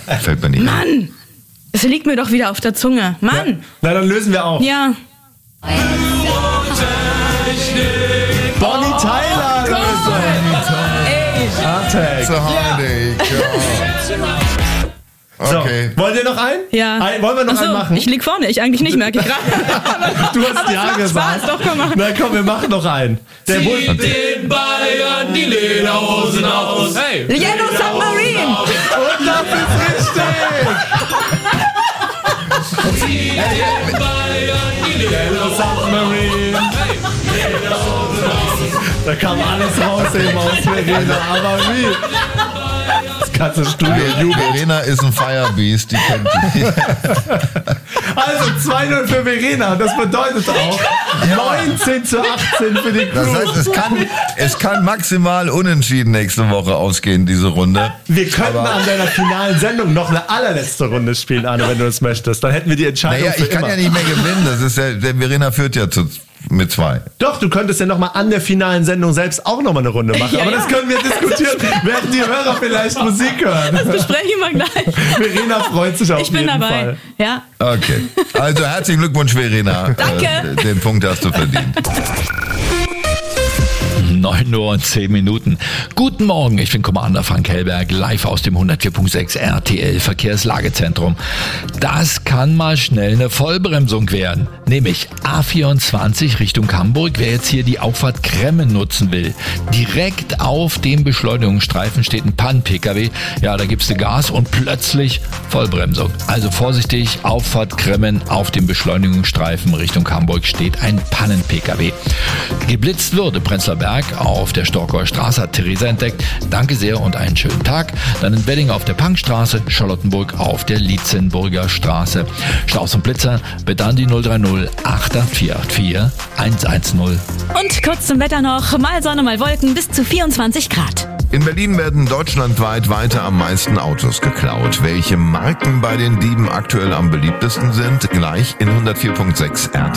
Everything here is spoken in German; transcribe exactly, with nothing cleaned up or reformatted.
Fällt mir nicht Mann! ein. Es liegt mir doch wieder auf der Zunge. Mann! Ja. Na, dann lösen wir auf. Ja. Bonnie Tyler! Oh Gott. Ey. Artec. So heilig. Okay. So, wollt ihr noch einen? Ja. Ein, wollen wir noch Ach so, einen machen? Ich lieg vorne, ich eigentlich nicht, merke ich gerade. Du hast aber ja es macht gesagt. Spaß, doch, komm mal. Na komm, wir machen noch einen. Der Zieht den Bayern die Lederhosen aus. Hey! Yellow Submarine! Und das ist richtig! Zieht den Bayern die Yellow Submarine. Da kam alles raus eben aus Verena, aber wie? Das ganze Studio jubelt. Verena ist ein Firebeast, die kennt die. Also zwei null für Verena, das bedeutet auch neunzehn zu achtzehn für die Crew. Das heißt, es kann, es kann maximal unentschieden nächste Woche ausgehen, diese Runde. Wir könnten Aber- an deiner finalen Sendung noch eine allerletzte Runde spielen, Arne, wenn du das möchtest. Dann hätten wir die Entscheidung Naja, für ich kann immer. ja nicht mehr gewinnen. Das ist ja, der Verena führt ja zu, mit zwei. Doch, du könntest ja nochmal an der finalen Sendung selbst auch nochmal eine Runde machen. Ja, Aber ja. das können wir diskutieren, während die Hörer vielleicht Musik hören. Das besprechen wir gleich. Verena freut sich auf Ich bin jeden dabei. Fall. Ja. Okay. Also herzlichen Glückwunsch, Verena. Danke. Äh, den Punkt hast du verdient. neun Uhr und zehn Minuten. Guten Morgen, ich bin Commander Frank Hellberg, live aus dem hundertvier Komma sechs R T L Verkehrslagezentrum. Das kann mal schnell eine Vollbremsung werden. Nämlich A vierundzwanzig Richtung Hamburg, wer jetzt hier die Auffahrt Kremmen nutzen will. Direkt auf dem Beschleunigungsstreifen steht ein Pann-P K W. Ja, da gibst du Gas und plötzlich Vollbremsung. Also vorsichtig, Auffahrt Kremmen auf dem Beschleunigungsstreifen Richtung Hamburg steht ein Pannen-P K W. Geblitzt wurde Prenzlauer Berg auf der Storkower Straße, hat Theresa entdeckt. Danke sehr und einen schönen Tag. Dann in Wedding auf der Punkstraße, Charlottenburg auf der Lietzenburger Straße. Staus und Blitzer, bitte an die null drei null acht acht vier acht vier eins eins null. Und kurz zum Wetter noch. Mal Sonne, mal Wolken, bis zu vierundzwanzig Grad. In Berlin werden deutschlandweit weiter am meisten Autos geklaut. Welche Marken bei den Dieben aktuell am beliebtesten sind, gleich in hundertvier Komma sechs R T L.